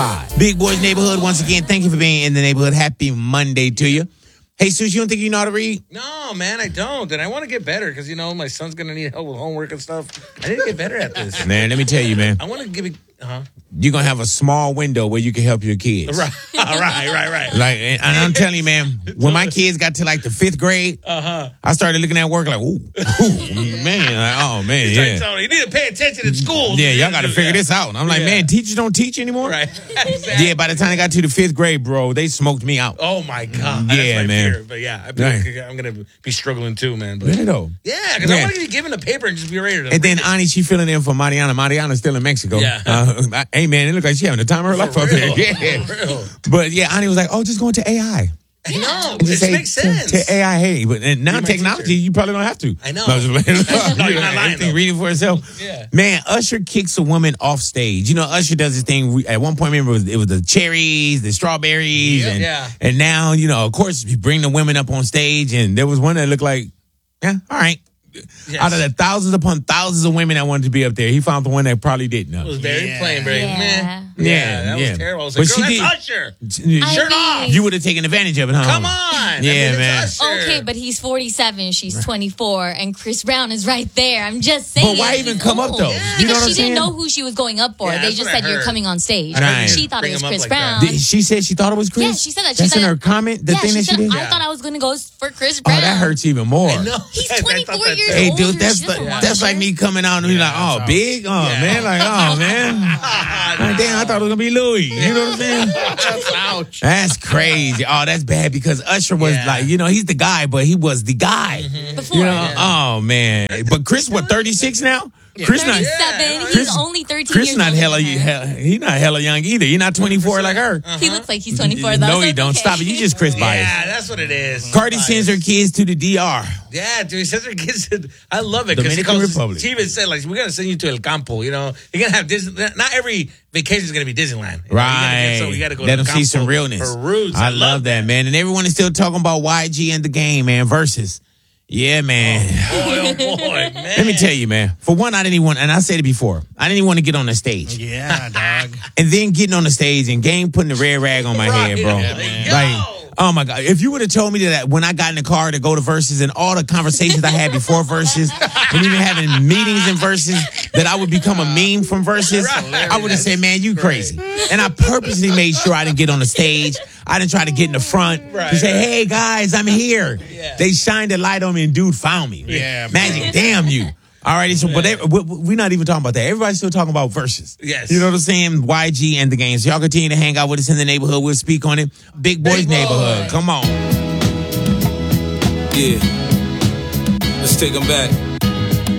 Big Boys Neighborhood, once again, thank you for being in the neighborhood. Happy Monday to you. Hey, Sus, you don't think you know how to read? No, man, I don't. And I want to get better because, my son's going to need help with homework and stuff. I need to get better at this. Man, let me tell you, man. I want to give it... You're going to have a small window where you can help your kids. Right. And I'm telling you, man, when my kids got to like the 5th grade, I started looking at work like, ooh, man. Like, oh, man, yeah. You need to pay attention in school. Yeah, y'all got to figure this out. I'm like, man, teachers don't teach anymore? Right. Exactly. Yeah, by the time I got to the 5th grade, bro, they smoked me out. Oh, my God. Yeah, That's my man. fear. But yeah, I'm going to be struggling too, man. But, Really, though? yeah, because I want to be given a paper and just be ready to And then Ani, she filling in for Mariana. Mariana's still in Mexico. Yeah. Hey, man, it looked like she having the time of her life up there. Yeah. For real. But yeah, Ani was like, oh, just go into AI. I know. And just It say makes sense. To AI, hey. But and now Be my technology, teacher. you probably don't have to. I know. No, you're not lying, though. Read it for itself. Yeah. Man, Usher kicks a woman off stage. Usher does this thing. At one point, remember, it was the cherries, the strawberries. And now, of course, you bring the women up on stage. And there was one that looked like, yeah, all right. Yes. Out of the thousands upon thousands of women that wanted to be up there, he found the one that probably didn't know. It was very plain, very meh. Yeah, that yeah. was terrible. I was But like, girl, that's Usher. Shirt off. You would have taken advantage of it, huh? Come on. Yeah, man. It's Usher. Okay, but he's 47, she's 24, and Chris Brown is right there. I'm just saying. But why even come up, though? Yeah. You know what Because I'm she saying? didn't know who she was going up for. Yeah, They that's just what I said you're heard. coming on stage. Right. She thought Bring it was him up Chris like Brown. that. She said she thought it was Chris? Yeah, she said that. She That's said in her that- comment? The Yeah, thing she that she said, did? I thought I was going to go for Chris Brown. Oh, that hurts even more. No. He's I thought 24 that years too. Hey, old. dude, She that's doesn't want that's like him. me coming out and be like, oh, big? Oh, man. Like, oh, man. Like, damn, I thought it was going to be Louis. You know what I'm saying? Ouch. That's crazy. Oh, that's bad because Usher was like, he's the guy, but he was the guy. Before. Oh, man. But Chris, 36 now? Chris not 37. Chris- He's only 13 Chris years not older hella, than her. he's not hella young either. He's not 24 like her. He looks like he's 24, though. No, so he it's don't. okay. Stop it. You just Chris bias. Yeah, that's what it is. Cardi sends her kids to the DR. Yeah, dude, he says her kids. I love it. Dominican Republic. She even said, like, we're going to send you to El Campo. You're going to have Disney. Not every vacation is going to be Disneyland. Right. So we got to go Let to them El see Campo some realness. for roots. I love that, man. And everyone is still talking about YG and the game, man, versus. Yeah, man. Oh, boy, man. Let me tell you, man. For one, I didn't even want, and I said it before, I didn't even want to get on the stage. Yeah, dog. And then getting on the stage and Game putting the red rag on my head, bro. Oh my God. If you would have told me that when I got in the car to go to Versus and all the conversations I had before Versus and even having meetings in Versus that I would become a meme from Versus, I would have said, man, you crazy. And I purposely made sure I didn't get on the stage. I didn't try to get in the front to say, hey, guys, I'm here. Yeah. They shined a light on me and dude found me. Yeah, Magic, damn you. All right, so but we're not even talking about that. Everybody's still talking about Versus. Yes. You know what I'm saying? YG and the game. So y'all continue to hang out with us in the neighborhood. We'll speak on it. Big Boys Neighborhood. Come on. Yeah. Let's take them back.